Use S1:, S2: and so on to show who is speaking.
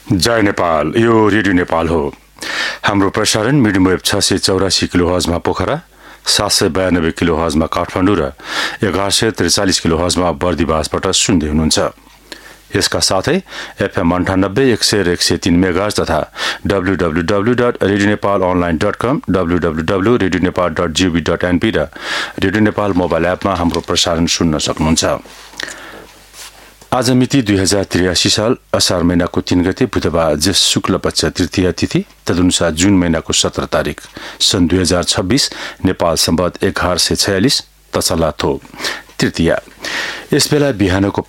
S1: जय नेपाल, यो रेडियो नेपाल हो। हाम्रो प्रसारण मिडियम वेभ 684 किलोहर्जमा पोखरा, 792 किलोहर्जमा काठमाडौँ र 1143 किलोहर्जमा बर्दिवासबाट सुन्दै हुनुहुन्छ। यसका साथै FM 98 100 र 103 मेगाहर्ज तथा www.radionepalonline.com, www.radionepal.gov.np र रेडियो नेपाल मोबाइल एपमा हाम्रो प्रसारण सुन्न सक्नुहुन्छ। आज मिति 2083 साल असार महिनाको 3 गते बुधबार जेष्ठ शुक्ल पक्ष तृतीया तिथि, तदनुसार जुन महिनाको 17 तारिक सन् 2026 नेपाल सम्वत 1146 तसला थो तृतीया। यसबेला बिहानको